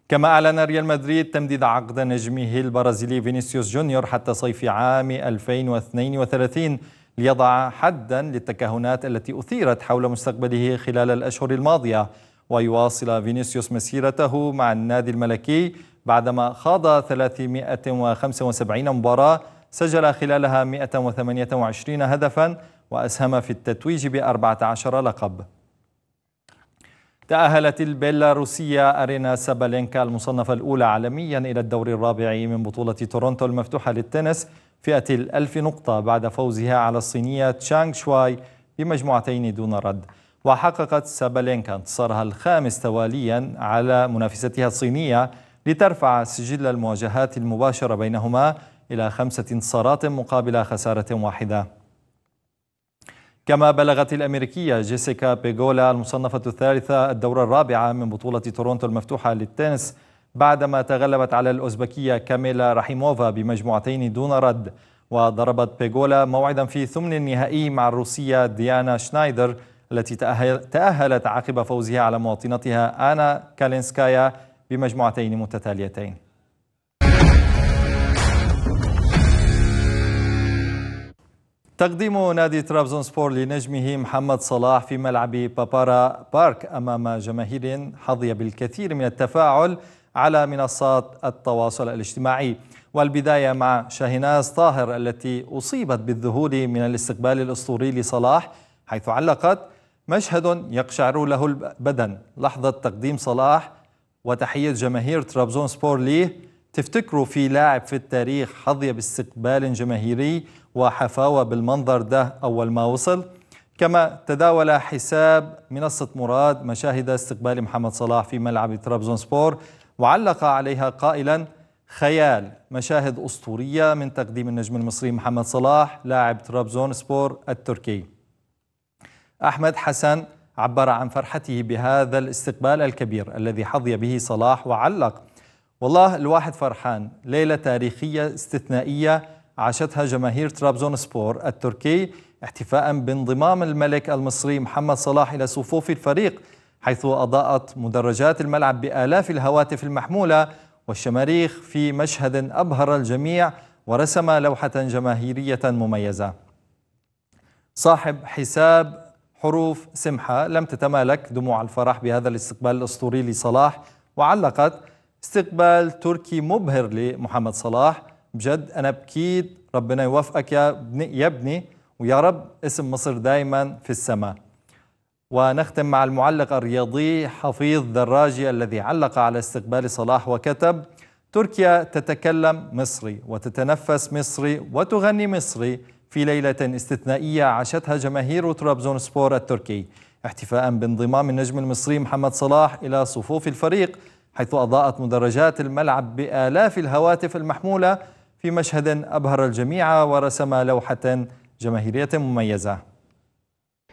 كما أعلن ريال مدريد تمديد عقد نجمه البرازيلي فينيسيوس جونيور حتى صيف عام 2032 ليضع حدا للتكهنات التي أثيرت حول مستقبله خلال الأشهر الماضية، ويواصل فينيسيوس مسيرته مع النادي الملكي بعدما خاض 375 مباراة سجل خلالها 128 هدفا وأسهم في التتويج ب14 لقب. تأهلت البيلاروسية أرينا سابالينكا المصنفة الأولى عالميا إلى الدور الرابع من بطولة تورونتو المفتوحة للتنس فئة 1000 نقطة بعد فوزها على الصينية تشانغ شواي بمجموعتين دون رد. وحققت سابالينكا انتصارها الخامس تواليا على منافستها الصينية لترفع سجل المواجهات المباشرة بينهما إلى 5 انتصارات مقابل خسارة واحدة. كما بلغت الأمريكية جيسيكا بيغولا المصنفة الثالثة الدورة الرابعة من بطولة تورونتو المفتوحة للتنس بعدما تغلبت على الأوزبكية كاميلا راحيموفا بمجموعتين دون رد. وضربت بيغولا موعدا في ثمن النهائي مع الروسية ديانا شنايدر التي تأهلت عقب فوزها على مواطنتها آنا كالينسكايا بمجموعتين متتاليتين. تقديم نادي طرابزونسبور لنجمه محمد صلاح في ملعب بابارا بارك أمام جماهير حظي بالكثير من التفاعل على منصات التواصل الاجتماعي. والبداية مع شاهناز طاهر التي أصيبت بالذهول من الاستقبال الأسطوري لصلاح، حيث علقت: مشهد يقشعر له البدن لحظة تقديم صلاح وتحية جماهير طرابزونسبور ليه. تفتكروا في لاعب في التاريخ حظي باستقبال جماهيري وحفاوة بالمنظر ده أول ما وصل؟ كما تداول حساب منصة مراد مشاهد استقبال محمد صلاح في ملعب طرابزونسبور وعلق عليها قائلا: خيال، مشاهد أسطورية من تقديم النجم المصري محمد صلاح لاعب طرابزونسبور التركي. أحمد حسن عبر عن فرحته بهذا الاستقبال الكبير الذي حظي به صلاح وعلق: والله الواحد فرحان، ليلة تاريخية استثنائية عاشتها جماهير طرابزونسبور التركي احتفاء بانضمام الملك المصري محمد صلاح إلى صفوف الفريق، حيث أضاءت مدرجات الملعب بآلاف الهواتف المحمولة والشماريخ في مشهد أبهر الجميع ورسم لوحة جماهيرية مميزة. صاحب حساب حروف سمحة لم تتمالك دموع الفرح بهذا الاستقبال الأسطوري لصلاح وعلقت: استقبال تركي مبهر لمحمد صلاح، بجد أنا بكيت، ربنا يوفقك يا ابني، ويا رب اسم مصر دائما في السماء. ونختم مع المعلق الرياضي حفيظ دراجي الذي علق على استقبال صلاح وكتب: تركيا تتكلم مصري وتتنفس مصري وتغني مصري في ليلة استثنائية عاشتها جماهير طرابزونسبور التركي احتفاء بانضمام النجم المصري محمد صلاح إلى صفوف الفريق، حيث أضاءت مدرجات الملعب بآلاف الهواتف المحمولة في مشهد أبهر الجميع ورسم لوحة جماهيرية مميزة.